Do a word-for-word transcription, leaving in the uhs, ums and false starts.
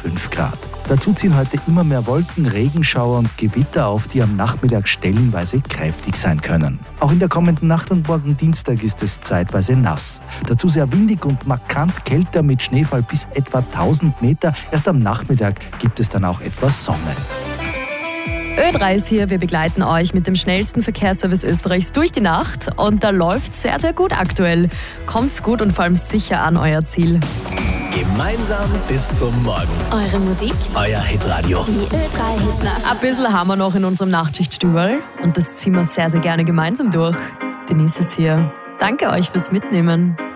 fünf Grad. Dazu ziehen heute immer mehr Wolken, Regenschauer und Gewitter auf, die am Nachmittag stellenweise kräftig sein können. Auch in der kommenden Nacht und morgen Dienstag ist es zeitweise nass. Dazu sehr windig und markant kälter mit Schneefall bis etwa tausend Meter. Erst am Nachmittag gibt es dann auch etwas Sonne. Ö drei ist hier, wir begleiten euch mit dem schnellsten Verkehrsservice Österreichs durch die Nacht und da läuft sehr, sehr gut aktuell. Kommt's gut und vor allem sicher an euer Ziel. Gemeinsam bis zum Morgen. Eure Musik, euer Hitradio. Die Ö drei Hitnacht. Ein bisschen haben wir noch in unserem Nachtschichtstüberl und das ziehen wir sehr, sehr gerne gemeinsam durch. Denise ist hier. Danke euch fürs Mitnehmen.